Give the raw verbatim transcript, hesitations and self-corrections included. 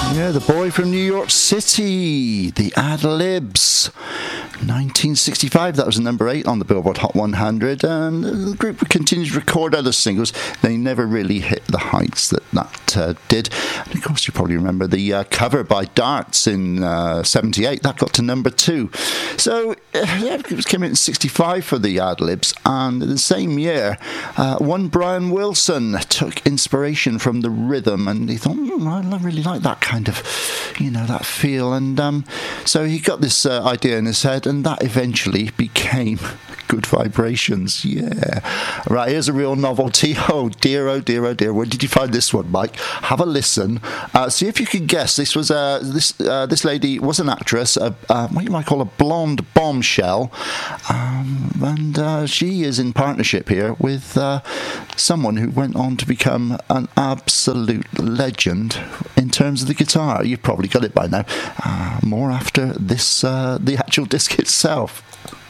Yeah, the boy from New York City, the Ad-Libs. nineteen sixty-five, that was number eight on the Billboard Hot one hundred, and the group would continue to record other singles. They never really hit the heights that that uh, did. And of course, you probably remember the uh, cover by Darts in uh, seventy-eight. That got to number two. So, uh, yeah, it came in sixty-five for the Ad-Libs, and the same year, uh, one Brian Wilson took inspiration from the rhythm, and he thought, mm, I really like that kind of, you know, that feel. And um, so he got this uh, idea in his head, and that eventually became Good Vibrations. Yeah. Right, here's a real novelty. Oh dear, oh dear, oh dear. Where did you find this one, Mike? Have a listen. Uh, see if you can guess. This was uh, this uh, this lady was an actress, a, uh, what you might call a blonde bombshell, um, and uh, she is in partnership here with uh, someone who went on to become an absolute legend in terms of the guitar. You've probably got it by now. Uh, more after this, uh, the actual disc itself.